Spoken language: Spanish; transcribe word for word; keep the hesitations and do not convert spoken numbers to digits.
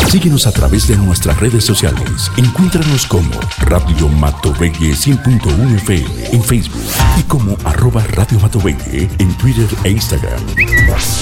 Síguenos a través de nuestras redes sociales. Encuéntranos como Radio Matovelle cien punto uno F M en Facebook y como arroba Radio Matovelle en Twitter e Instagram.